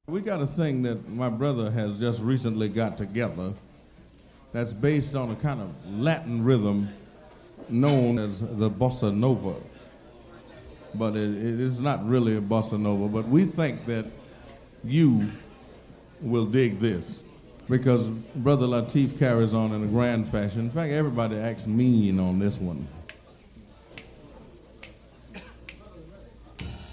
We got a thing that my brother has just recently got together that's based on a kind of Latin rhythm known as the bossa nova. But it is not really a bossa nova, but we think that you will dig this because Brother Lateef carries on in a grand fashion. In fact, everybody acts mean on this one.